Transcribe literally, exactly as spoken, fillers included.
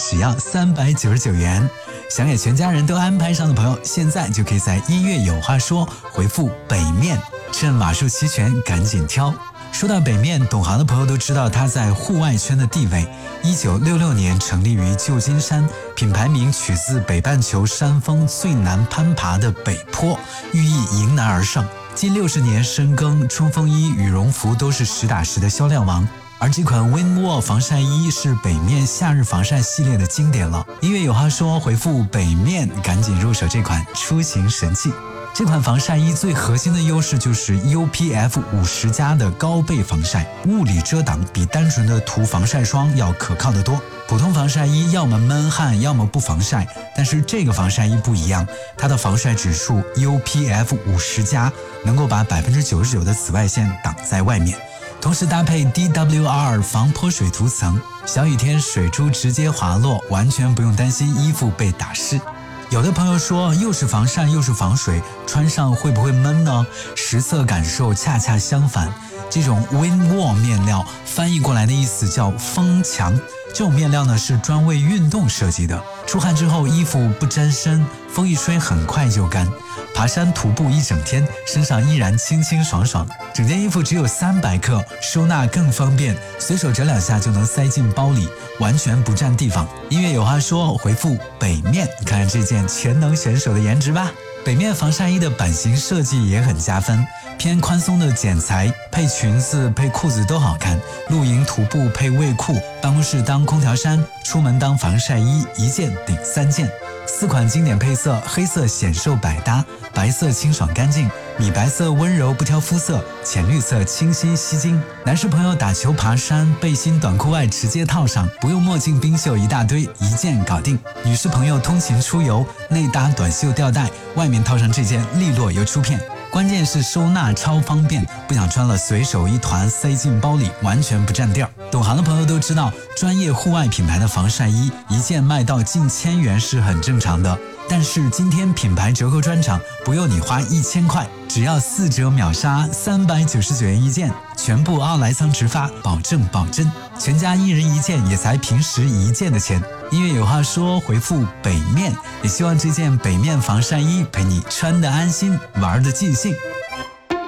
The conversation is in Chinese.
只要三百九十九元。想给全家人都安排上的朋友，现在就可以在音乐有话说回复北面，趁码数齐全赶紧挑。说到北面，懂行的朋友都知道它在户外圈的地位。一九六六年成立于旧金山，品牌名取自北半球山峰最难攀爬的北坡，寓意迎难而上。近六十年深耕，冲锋衣、羽绒服都是实打实的销量王。而这款 Windwall 防晒衣是北面夏日防晒系列的经典了。音乐有话说回复北面，赶紧入手这款出行神器。这款防晒衣最核心的优势就是 U P F 五十 加的高倍防晒，物理遮挡比单纯的涂防晒霜要可靠得多。普通防晒衣要么闷汗，要么不防晒，但是这个防晒衣不一样，它的防晒指数 U P F 五十 加，能够把 百分之九十九 的紫外线挡在外面。同时搭配 D W R 防泼水涂层，小雨天水珠直接滑落，完全不用担心衣服被打湿。有的朋友说，又是防晒又是防水，穿上会不会闷呢？实测感受恰恰相反。这种 Windwall 面料翻译过来的意思叫风墙，这种面料呢是专为运动设计的，出汗之后衣服不沾身，风一吹很快就干。爬山徒步一整天，身上依然清清爽爽。整件衣服只有三百克，收纳更方便，随手折两下就能塞进包里，完全不占地方。音乐有话说回复北面，看看这件全能选手的颜值吧。北面防晒衣的版型设计也很加分，偏宽松的剪裁，配裙子配裤子都好看。露营徒步配卫裤，办公室当空调衫，出门当防晒衣，一件顶三件。四款经典配色，黑色显瘦百搭，白色清爽干净，米白色温柔不挑肤色，浅绿色清新吸睛。男士朋友打球爬山，背心短裤外直接套上，不用墨镜冰袖一大堆，一件搞定。女士朋友通勤出游，内搭短袖吊带，外面套上这件利落又出片。关键是收纳超方便，不想穿了随手一团塞进包里，完全不占地儿。懂行的朋友都知道，专业户外品牌的防晒衣一件卖到近千元是很正常的，但是今天品牌折扣专场不用你花一千块，只要四折秒杀，三百九十九元一件，全部奥莱桑直发，保证保真，全家一人一件也才平时一件的钱。音乐有话说回复北面，也希望这件北面防晒衣陪你穿得安心，玩得尽兴。